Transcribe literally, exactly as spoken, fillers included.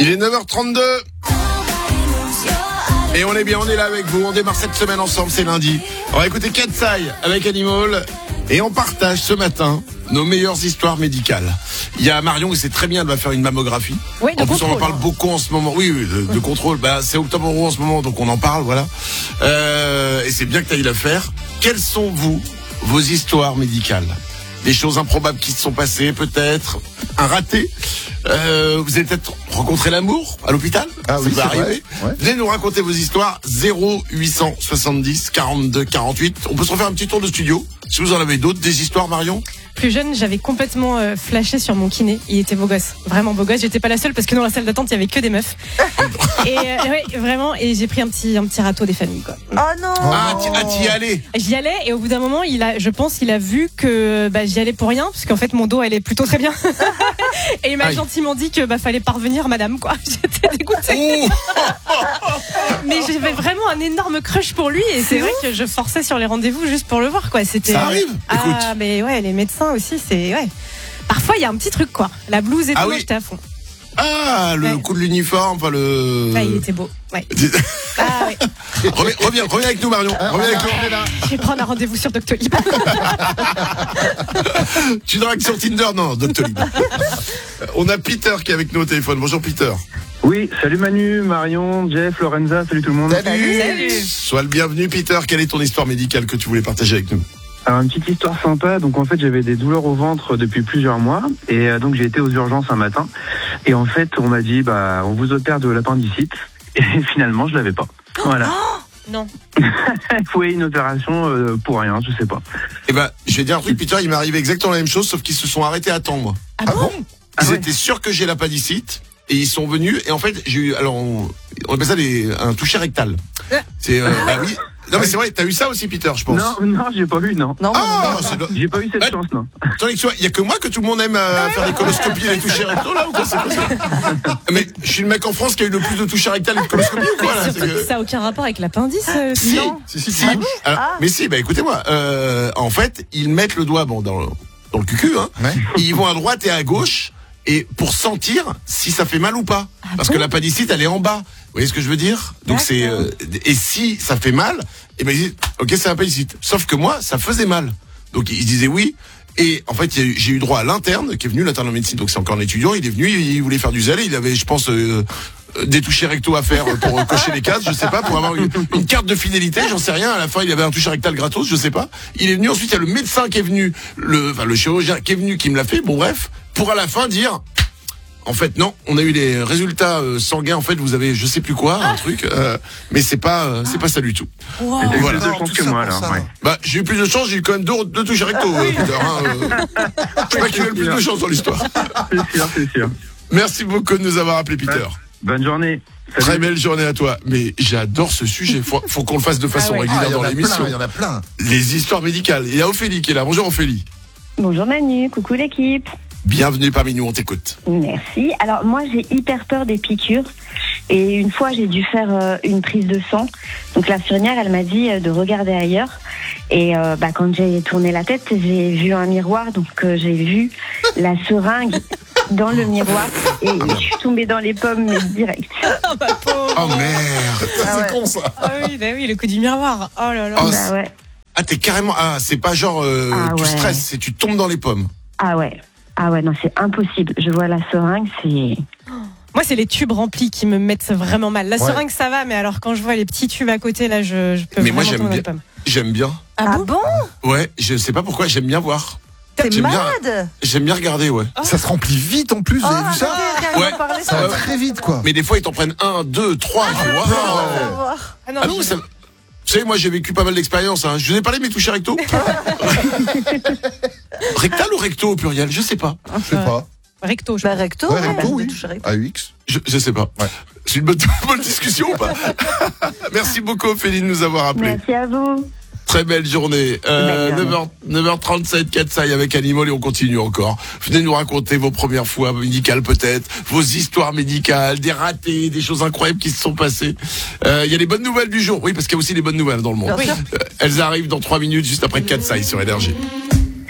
Il est neuf heures trente-deux. Et on est bien, on est là avec vous. On démarre cette semaine ensemble, c'est lundi. On va écouter Katsai avec Animal. Et on partage ce matin nos meilleures histoires médicales. Il y a Marion, et c'est très bien, elle va faire une mammographie. Oui, de en plus, contrôle, on en parle hein. beaucoup en ce moment. Oui, oui, de, de contrôle. Bah, c'est Octobre Rose en ce moment, donc on en parle, voilà. Euh, et c'est bien que tu ailles la faire. Quelles sont, vous, vos histoires médicales? Des choses improbables qui se sont passées, peut-être. Un raté. Euh, vous avez peut-être rencontré l'amour à l'hôpital. Ah Ça oui, peut c'est arriver. vrai. Ouais. Venez nous raconter vos histoires. zéro huit cent soixante-dix quarante-deux quarante-huit. On peut se refaire un petit tour de studio. Si vous en avez d'autres, des histoires, Marion? Plus jeune, j'avais complètement euh, flashé sur mon kiné. Il était beau gosse, vraiment beau gosse. J'étais pas la seule parce que dans la salle d'attente, il y avait que des meufs. et euh, ouais, vraiment. Et j'ai pris un petit un petit râteau des familles, quoi. Oh non. Ah, t'y- ah, t'y allais. J'y allais et au bout d'un moment, il a, je pense, il a vu que bah, j'y allais pour rien parce qu'en fait mon dos allait plutôt très bien. et il m'a Aïe. gentiment dit que bah fallait parvenir, madame, quoi. J'étais dégoûtée. Oh Mais j'avais vraiment un énorme crush pour lui et c'est vrai que je forçais sur les rendez-vous juste pour le voir, quoi. C'était. Ça arrive. Écoute. Ah, mais ouais, les médecins aussi, c'est ouais. Parfois, il y a un petit truc, quoi. La blouse et Ah tout, oui. j'étais à fond. Ah, le Ouais. coup de l'uniforme, enfin le... Ah, il était beau. Ouais. Ah, ouais. reviens, reviens, reviens avec nous, Marion. Reviens avec nous, on est là. Je vais prendre un rendez-vous sur Doctolib. Tu dragues sur Tinder? Non, Doctolib. On a Peter qui est avec nous au téléphone. Bonjour, Peter. Oui, salut Manu, Marion, Jeff, Lorenza, salut tout le monde. Salut. Salut. Sois le bienvenu, Peter. Quelle est ton histoire médicale que tu voulais partager avec nous? Alors une petite histoire sympa, donc en fait j'avais des douleurs au ventre depuis plusieurs mois et euh, donc j'ai été aux urgences un matin et en fait on m'a dit bah on vous opère de l'appendicite et finalement je l'avais pas. Voilà. Non. Il faut une opération euh, pour rien, je sais pas. Eh ben, je vais dire un truc, Peter. Il m'est arrivé exactement la même chose, sauf qu'ils se sont arrêtés à temps, moi. Ah bon? Ils Ah ouais. étaient sûrs que j'ai l'appendicite et ils sont venus. Et en fait, j'ai eu, alors, on, on appelle ça des, un toucher rectal. C'est, euh, bah oui. Non, mais c'est vrai, t'as eu ça aussi, Peter, je pense. Non, non, j'ai pas eu, non. Non, Ah, c'est le- J'ai pas eu cette Ouais. chance, non. Attendez, tu vois, il y a que moi que tout le monde aime euh, faire des coloscopies et des touchés rectaux, là, ou quoi, c'est quoi ça? Mais je suis le mec en France qui a eu le plus de touchés rectales et de coloscopies, ou quoi, là? C'est Surtout que- que ça n'a aucun rapport avec l'appendice. euh, Si, non. Si, si, si. si. Alors, Ah. Mais si, bah écoutez-moi, euh, en fait, ils mettent le doigt bon, dans, le- dans le cucu, hein, Ouais. et ils vont à droite et à gauche, et pour sentir si ça fait mal ou pas. Parce que l'appendicite, elle est en bas. Vous voyez ce que je veux dire? Donc c'est euh, et si ça fait mal, et ben ils disent ok, c'est l'appendicite. Sauf que moi, ça faisait mal. Donc ils disaient oui. Et en fait, il y a eu- j'ai eu droit à l'interne qui est venu, l'interne en médecine. Donc c'est encore un étudiant. Il est venu, il voulait faire du zèle. Il avait, je pense, euh, euh, des touchés rectaux à faire pour euh, cocher les cases, je sais pas, pour avoir une, une carte de fidélité, j'en sais rien. À la fin, il avait un toucher rectal gratos, je sais pas. Il est venu. Ensuite, il y a le médecin qui est venu, le, enfin le chirurgien qui est venu, qui me l'a fait. Bon bref, pour à la fin dire. En fait, non, on a eu les résultats euh, sanguins. En fait, vous avez, je sais plus quoi, un truc, euh, mais c'est pas, euh, c'est pas ça du tout. Wow. T'as eu Voilà. plus de Non, chance tout que ça moi, pour alors. ça. Ouais. Bah, j'ai eu plus de chance, j'ai eu quand même deux, deux touches recto, euh, Peter. Hein, euh. Je sais pas qui a eu le plus de chance dans l'histoire. C'est sûr, c'est sûr. Merci beaucoup de nous avoir appelé, Peter. Bonne journée. Salut. Très belle journée à toi. Mais j'adore ce sujet. Faut, faut qu'on le fasse de façon Ah ouais. Ah, régulière il y en dans a l'émission. plein, il y en a plein. Les histoires médicales. Il y a Ophélie qui est là. Bonjour Ophélie. Bonjour Manu, coucou l'équipe. Bienvenue parmi nous, on t'écoute. Merci. Alors moi j'ai hyper peur des piqûres et une fois j'ai dû faire euh, une prise de sang. Donc l'infirmière elle m'a dit euh, de regarder ailleurs et euh, bah, quand j'ai tourné la tête j'ai vu un miroir donc euh, j'ai vu la seringue dans le miroir et je suis tombée dans les pommes mais direct. Ah, bah, pauvre. Oh merde. Ça, ouais. c'est con, ça. Ah oui, bah oui, le coup du miroir. Oh là là. Oh, Bah ouais. Ah, t'es carrément. Ah, c'est pas genre euh, Ah tu ouais. stresses, c'est tu tombes dans les pommes. Ah ouais. Ah ouais non c'est impossible. Je vois la seringue c'est. Moi, c'est les tubes remplis qui me mettent vraiment mal. La Ouais. seringue, ça va, mais alors quand je vois les petits tubes à côté, là, je, je peux Mais moi, vraiment j'aime tomber dans les bien. pommes. J'aime bien. Ah, bon, bon? Ouais, je sais pas pourquoi, j'aime bien voir. T'es J'aime bien. malade? J'aime bien regarder, ouais. Ça se remplit vite en plus, vous avez vu ça? Ouais. Parler, Ça ça va ouais. très vite, quoi. Mais des fois, ils t'en prennent un, deux, trois. je dis, waouh. va voir. Ah non, Ah non, je- ça... Vous savez, moi, j'ai vécu pas mal d'expériences. Hein. Je vous ai parlé de mes touchés recto. Rectal ou recto au pluriel? Je sais pas. Je sais pas. recto, je Bah crois. recto, Ouais, ouais, recto, bah, oui. touche recto. A U X. Je, je sais pas. Ouais. C'est une bonne, bonne discussion ou pas? Merci beaucoup, Ophélie, de nous avoir appelés. Merci à vous. Très belle journée. Euh, Belle journée. neuf heures, neuf heures trente-sept, Katsai avec Animal et on continue encore. Venez nous raconter vos premières fois médicales peut-être, vos histoires médicales, des ratés, des choses incroyables qui se sont passées. Euh, Il y a les bonnes nouvelles du jour. Oui, parce qu'il y a aussi les bonnes nouvelles dans le monde. Bien sûr. Euh, elles arrivent dans trois minutes juste après Katsai sur Énergie.